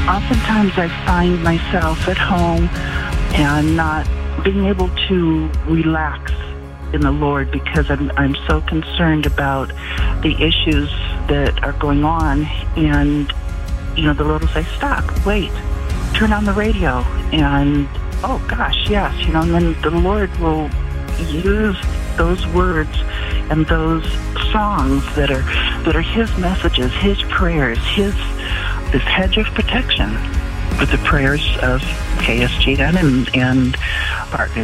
Oftentimes I find myself at home and not being able to relax in the Lord because I'm so concerned about the issues that are going on. And, the Lord will say, stop, wait, turn on the radio. And, oh gosh, yes, and then the Lord will use those words and those songs that are His messages, His prayers, this hedge of protection with the prayers of KSGN and partners.